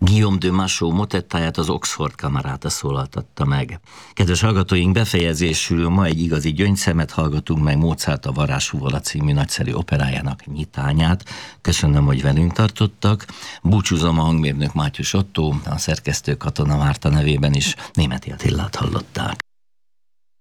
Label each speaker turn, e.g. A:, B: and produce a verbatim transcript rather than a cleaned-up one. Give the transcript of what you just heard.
A: Guillaume de Machaut motettáját az Oxford Kamarata szólaltatta meg. Kedves hallgatóink, befejezésül ma egy igazi gyöngyszemet hallgatunk meg Mozart a Varázsfuvola című nagyszerű operájának nyitányát. Köszönöm, hogy velünk tartottak. Búcsúzom a hangmérnök Mátyus Ottó, a szerkesztő Katona Márta nevében is. Németi Attilát hallották.